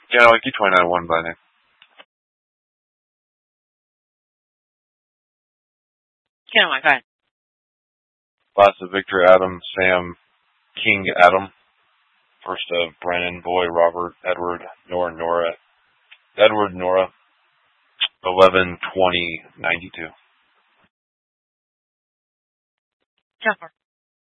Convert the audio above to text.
Yeah, like E29 by name. Go ahead. Last of Victor, Adam, Sam, King, Adam. First of Brennan, Boy, Robert, Edward, Nora. Edward, Nora. 11/20/92. Jennifer.